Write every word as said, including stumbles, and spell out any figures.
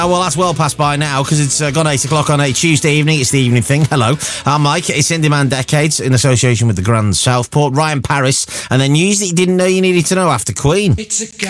Oh, well, that's well past by now because it's uh, gone eight o'clock on a Tuesday evening. It's the evening thing. Hello, I'm Mike. It's In Demand Decades in association with the Grand Southport. Ryan Paris, and then news that you didn't know you needed to know after Queen. It's a